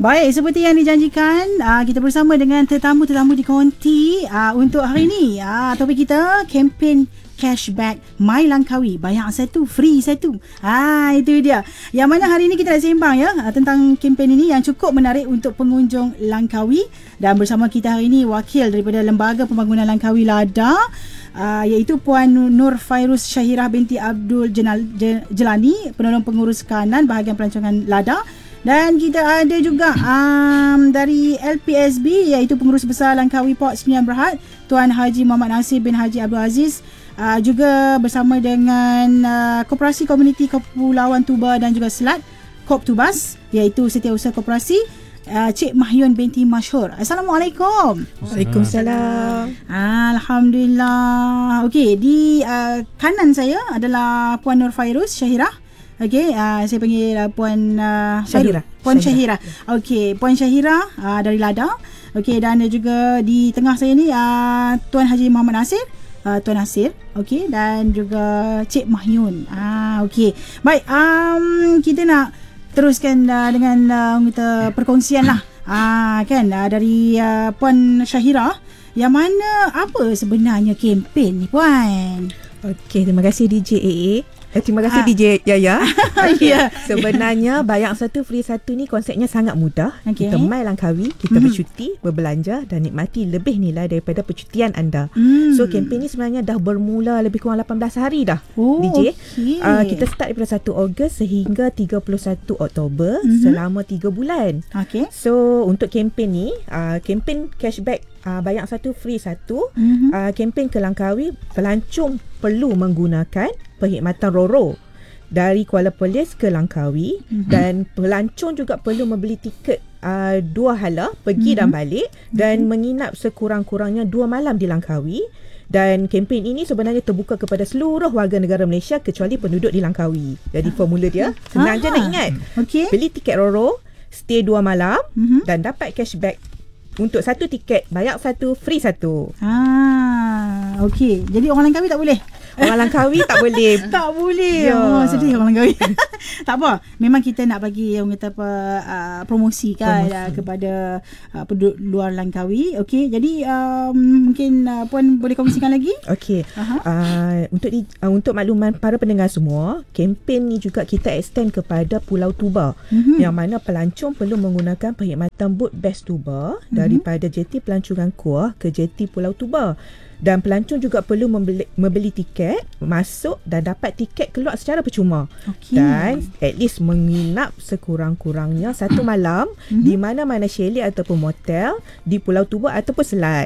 Baik, seperti yang dijanjikan, kita bersama dengan tetamu-tetamu di Konti untuk hari ini. Topik kita, kempen cashback My Langkawi, bayar satu free satu. Itu dia. Yang mana hari ini kita nak sembang ya tentang kempen ini yang cukup menarik untuk pengunjung Langkawi. Dan bersama kita hari ini wakil daripada Lembaga Pembangunan Langkawi LADA, iaitu Puan Nur Fairuz Syahirah binti Abdul Jelani, penolong pengurus kanan bahagian pelancongan LADA. Dan kita ada juga dari LPSB, iaitu Pengurus Besar Langkawi Port Sdn Bhd, Tuan Haji Muhammad Nasir bin Haji Abdul Aziz. Juga bersama dengan Koperasi Komuniti Kepulauan Tuba dan juga Selat, Kop Tubas, iaitu Setiausaha Koperasi, Cik Mahyun binti Masyhur. Assalamualaikum. Waalaikumsalam. Alhamdulillah. Okey, di kanan saya adalah Puan Nur Fairuz Syahirah. Okey, saya panggil Puan Syahirah. Puan Syahirah. Okey, Puan Syahirah dari LADA. Okey, dan juga di tengah saya ni Tuan Haji Muhammad Nasir, Tuan Nasir. Okey, dan juga Cik Mahyun. Okey. Baik, kita nak teruskan dengan kita perkongsian lah. Kan dari Puan Syahirah, yang mana apa sebenarnya kempen ni, Puan? Okey, terima kasih DJ AA. Terima kasih DJ Yaya. Ya. Sebenarnya bayar satu free satu ni konsepnya sangat mudah. Kita My Langkawi, kita bercuti, berbelanja dan nikmati lebih nilai daripada percutian anda. So kempen ni sebenarnya dah bermula lebih kurang 18 hari dah, DJ. Kita start daripada 1 Ogos sehingga 31 Oktober, selama 3 bulan. So untuk kempen ni, kempen cashback bayar satu free satu, kempen ke Langkawi, pelancong perlu menggunakan perkhidmatan RoRo dari Kuala Perlis ke Langkawi, dan pelancong juga perlu membeli tiket 2 hala pergi dan balik, dan menginap sekurang-kurangnya 2 malam di Langkawi. Dan kempen ini sebenarnya terbuka kepada seluruh warga negara Malaysia kecuali penduduk di Langkawi. Jadi formula dia senang je nak ingat. Beli tiket RoRo, stay 2 malam, dan dapat cashback. Untuk satu tiket, bayar satu, free satu. Okey. Jadi orang Langkawi tak boleh? Orang Langkawi tak boleh. Tak boleh. Sedih orang Langkawi. Tak apa. Memang kita nak bagi yang kata promosi kan kepada penduduk luar Langkawi. Okey. Jadi mungkin Puan boleh kongsikan lagi? Okey. Untuk makluman para pendengar semua, kempen ni juga kita extend kepada Pulau Tuba, yang mana pelancong perlu menggunakan perkhidmatan bot Best Tuba daripada JT Pelancongan Kuah ke JT Pulau Tuba. Dan pelancong juga perlu membeli tiket masuk dan dapat tiket keluar secara percuma. Dan at least menginap sekurang-kurangnya 1 malam di mana-mana chalet ataupun motel di Pulau Tuba ataupun Selat.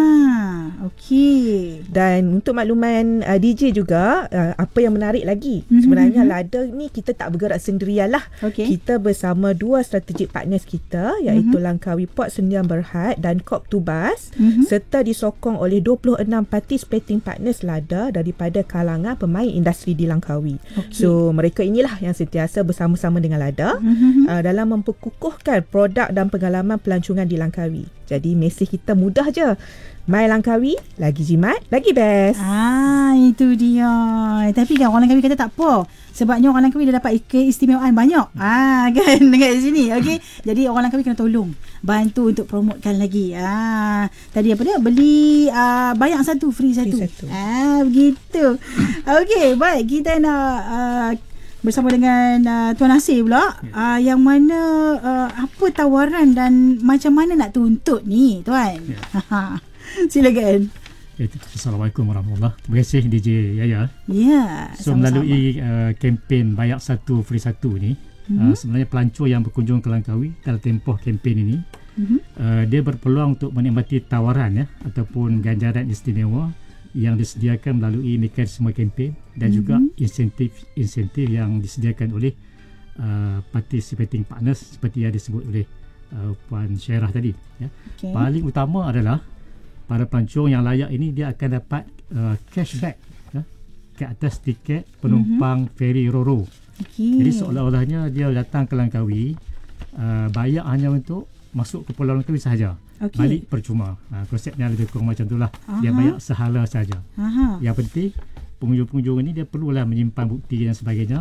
Okey. Dan untuk makluman DJ juga, apa yang menarik lagi, sebenarnya LADA ni kita tak bergerak sendirian lah. Kita bersama 2 strategic partners kita, iaitu Langkawi Port Sdn Bhd dan Kop Tubas, serta disokong oleh 26 participating partners LADA daripada kalangan pemain industri di Langkawi. So mereka inilah yang sentiasa bersama-sama dengan LADA dalam memperkukuhkan produk dan pengalaman pelancongan di Langkawi. Jadi mesej kita mudah je. My Langkawi, lagi jimat, lagi best. Itu dia. Tapi kan orang Langkawi kata tak apa, sebabnya orang Langkawi dah dapat keistimewaan banyak. Kan dekat sini. Okey. Jadi orang Langkawi kena tolong bantu untuk promotekan lagi. Tadi apa dia? Beli bayar satu free satu. Begitu. Okey, baik, kita nak bersama dengan Tuan Nasir pula, yang mana apa tawaran dan macam mana nak tuntut ni, Tuan? Silakan. Assalamualaikum warahmatullahi wabarakatuh. Terima kasih DJ Yaya. So sama-sama. melalui kempen bayar satu free satu ni, sebenarnya pelancong yang berkunjung ke Langkawi dalam tempoh kempen ini, dia berpeluang untuk menikmati tawaran ataupun ganjaran istimewa yang disediakan melalui mekanisme kempen dan juga insentif yang disediakan oleh participating partners seperti yang disebut oleh Puan Syahirah tadi. Paling utama adalah para pelancong yang layak ini dia akan dapat cashback ke atas tiket penumpang feri RoRo. Jadi seolah-olahnya dia datang ke Langkawi, bayar hanya untuk masuk ke Pulau Langkawi sahaja. Balik percuma. Konsepnya lebih kurang macam itulah. Dia bayar sehala saja. Yang penting pengunjung-pengunjung ini dia perlulah menyimpan bukti dan sebagainya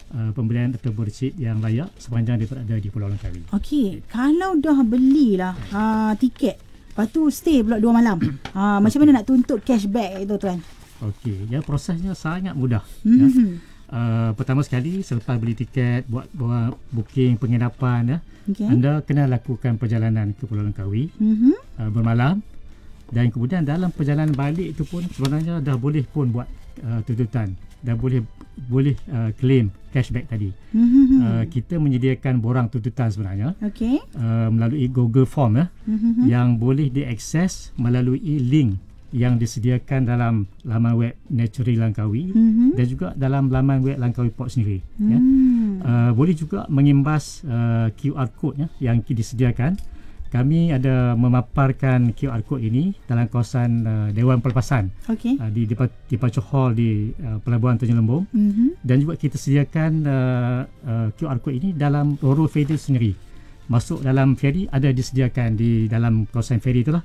pembelian atau resit yang layak sepanjang dia berada di Pulau Langkawi. Okey, kalau dah belilah tiket, lepas tu stay pula 2 malam. Macam mana nak tuntut cashback itu tuan? Okey, ya prosesnya sangat mudah. Ya. Pertama sekali selepas beli tiket, buat booking penginapan ya. Okay. Anda kena lakukan perjalanan ke Pulau Langkawi bermalam, dan kemudian dalam perjalanan balik itu pun sebenarnya dah boleh pun buat tuntutan, dah boleh claim cashback tadi. Kita menyediakan borang tuntutan sebenarnya melalui Google Form yang boleh diakses melalui link yang disediakan dalam laman web Naturally Langkawi dan juga dalam laman web Langkawi Port sendiri. Ya. Boleh juga mengimbas QR code yang disediakan. Kami ada memaparkan QR code ini dalam kawasan Dewan Pelepasan di Departure Hall di Pelabuhan Tanjung Lembong, dan juga kita sediakan QR code ini dalam Roro Ferry sendiri. Masuk dalam ferry ada disediakan di dalam kawasan ferry itulah.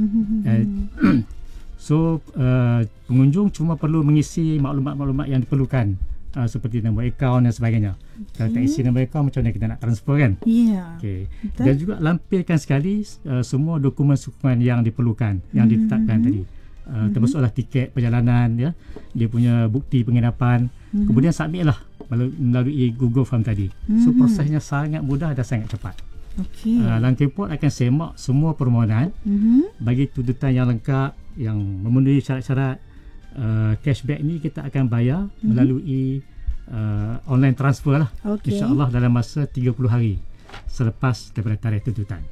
So pengunjung cuma perlu mengisi maklumat-maklumat yang diperlukan, seperti nombor akaun dan sebagainya. Kalau tak isi nombor akaun, macam mana kita nak transfer kan? Okay. Dan juga lampirkan sekali semua dokumen-dokumen yang diperlukan, yang ditetapkan tadi. Termasuklah tiket perjalanan, ya, dia punya bukti penginapan. Kemudian submitlah melalui Google Form tadi. So prosesnya sangat mudah dan sangat cepat. Langkawi Port akan semak semua permohonan bagi tuntutan yang lengkap, yang memenuhi syarat-syarat. Cashback ni kita akan bayar melalui online transfer lah, insyaAllah dalam masa 30 hari selepas daripada tarikh tuntutan.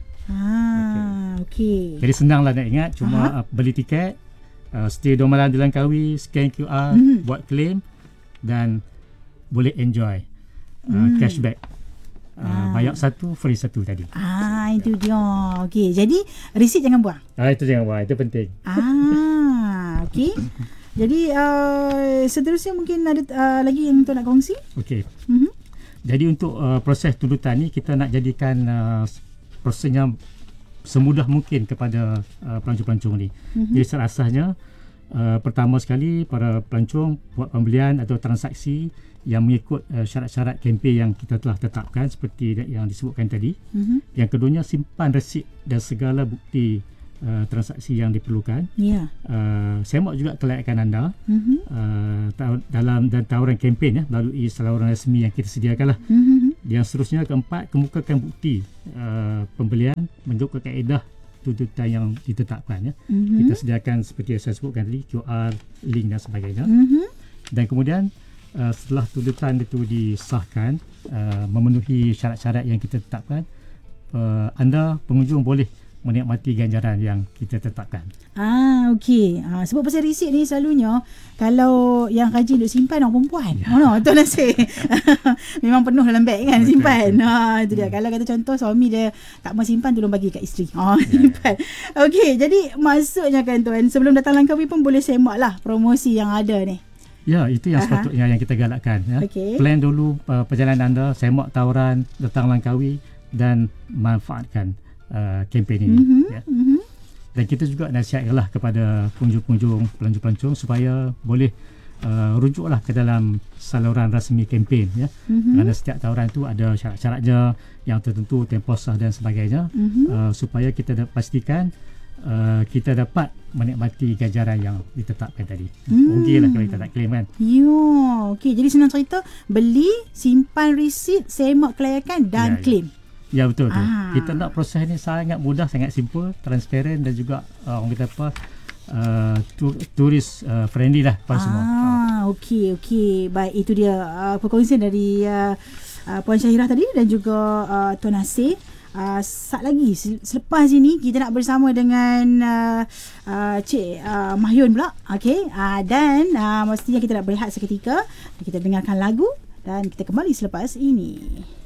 Jadi senanglah nak ingat, cuma beli tiket, stay 2 malam di Langkawi, scan QR, buat claim dan boleh enjoy cashback. Bayar 1 free 1 tadi. Itu dia. Okey, jadi resit jangan buang. Itu jangan buang, itu penting. Okey. Jadi seterusnya mungkin ada lagi yang tuan nak kongsi? Okey. Jadi untuk proses tuntutan ni kita nak jadikan prosesnya semudah mungkin kepada pelancong-pelancong ni. Jadi serasahnya pertama sekali para pelancong buat pembelian atau transaksi yang mengikut syarat-syarat kempen yang kita telah tetapkan seperti yang disebutkan tadi. Yang keduanya, simpan resit dan segala bukti transaksi yang diperlukan. Semak juga kelayakan anda dalam dan tawaran kempen melalui saluran rasmi yang kita sediakan lah. Yang seterusnya, keempat, kemukakan bukti pembelian menurut kaedah tuntutan yang ditetapkan. Kita sediakan seperti yang saya sebutkan tadi, QR, link dan sebagainya. Dan kemudian setelah tuntutan itu disahkan, memenuhi syarat-syarat yang kita tetapkan, anda pengunjung boleh menikmati ganjaran yang kita tetapkan. Okey. Sebab pasal resit ni selalunya kalau yang rajin duk simpan orang perempuan. Tuan Nasir. Memang penuh dalam beg kan, simpan. Itu dia. Kalau kata contoh suami dia tak mau simpan, tolong bagi kat isteri. Simpan. Okey, jadi maksudnya kan tuan, sebelum datang Langkawi pun boleh semak lah promosi yang ada ni. Ya, itu yang sepatutnya yang kita galakkan. Plan dulu perjalanan anda, semak tawaran, datang Langkawi dan manfaatkan kempen ini. Dan kita juga nasihatkanlah kepada pengunjung-pengunjung, pelancong-pelancong supaya boleh rujuklah ke dalam saluran rasmi kempen, ya. Kerana setiap tawaran itu ada syarat-syaratnya yang tertentu, tempoh sah dan sebagainya, supaya kita pastikan kita dapat menikmati ganjaran yang ditetapkan tadi. Rugilah kalau kita tak claim kan. Okey, jadi senang cerita, beli, simpan resit, semak kelayakan dan claim. Ya, betul. Kita nak proses ni sangat mudah, sangat simple, transparent dan juga orang kata apa, turis friendly lah kepada semua. Okey. Baik, itu dia perkongsian dari Puan Syahirah tadi dan juga Tuan Nasir. Sat lagi selepas ini kita nak bersama dengan Cik Mahyun pula. Okey, dan mestinya kita nak berehat seketika, kita dengarkan lagu dan kita kembali selepas ini.